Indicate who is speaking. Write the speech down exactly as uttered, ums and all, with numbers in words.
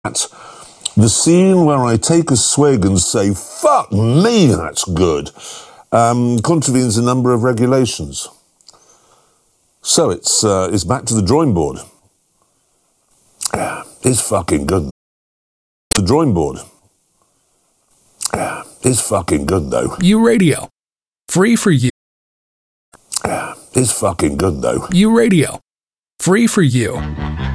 Speaker 1: The scene where I take a swig and say, fuck me, that's good, um, contravenes a number of regulations. So it's, uh, it's back to the drawing board. Yeah, it's fucking good. The drawing board. Yeah, it's fucking good though.
Speaker 2: U Radio. Free for you.
Speaker 1: Yeah, it's fucking good though.
Speaker 2: U Radio. Free for you.